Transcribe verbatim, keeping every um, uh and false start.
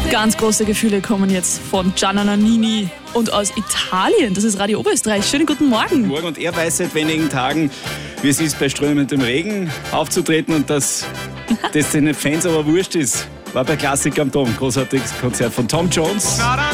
Ganz große Gefühle kommen jetzt von Gianna Nannini und aus Italien. Das ist Radio Oberösterreich. Schönen guten Morgen. Morgen. Und er weiß seit wenigen Tagen, wie es ist, bei strömendem Regen aufzutreten und dass das den Fans aber wurscht ist. War bei Klassik am Dom. Großartiges Konzert von Tom Jones.